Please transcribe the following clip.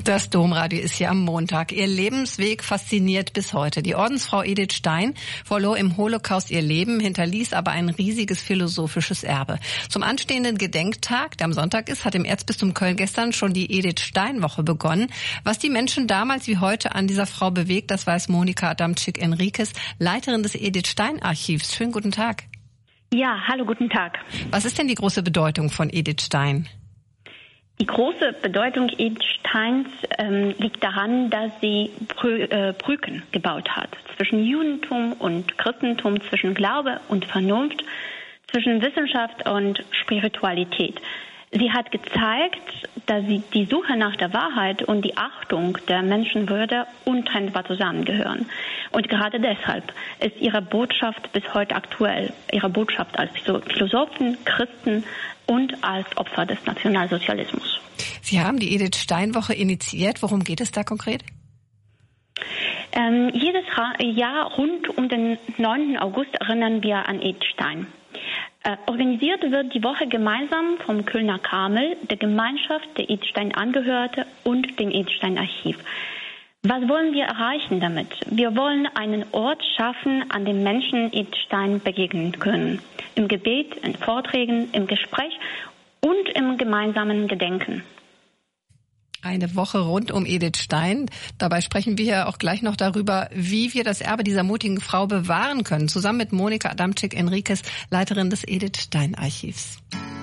Das Domradio ist hier am Montag. Ihr Lebensweg fasziniert bis heute. Die Ordensfrau Edith Stein verlor im Holocaust ihr Leben, hinterließ aber ein riesiges philosophisches Erbe. Zum anstehenden Gedenktag, der am Sonntag ist, hat im Erzbistum Köln gestern schon die Edith Stein Woche begonnen. Was die Menschen damals wie heute an dieser Frau bewegt, das weiß Monika Adamczyk-Enriquez, Leiterin des Edith Stein Archivs. Schönen guten Tag. Ja, hallo, guten Tag. Was ist denn die große Bedeutung von Edith Stein? Die große Bedeutung Edith Steins liegt daran, dass sie Brücken gebaut hat zwischen Judentum und Christentum, zwischen Glaube und Vernunft, zwischen Wissenschaft und Spiritualität. Sie hat gezeigt, dass sie die Suche nach der Wahrheit und die Achtung der Menschenwürde untrennbar zusammengehören. Und gerade deshalb ist ihre Botschaft bis heute aktuell. Ihre Botschaft als Philosophen, Christen und als Opfer des Nationalsozialismus. Sie haben die Edith Stein Woche initiiert. Worum geht es da konkret? Jedes Jahr rund um den 9. August erinnern wir an Edith Stein. Organisiert wird die Woche gemeinsam vom Kölner Karmel, der Gemeinschaft der Edith Stein Angehörte und dem Edith Stein Archiv. Was wollen wir erreichen damit? Wir wollen einen Ort schaffen, an dem Menschen Edith Stein begegnen können. Im Gebet, in Vorträgen, im Gespräch und im gemeinsamen Gedenken. Eine Woche rund um Edith Stein. Dabei sprechen wir ja auch gleich noch darüber, wie wir das Erbe dieser mutigen Frau bewahren können. Zusammen mit Monika Adamczyk-Enriquez, Leiterin des Edith Stein Archivs.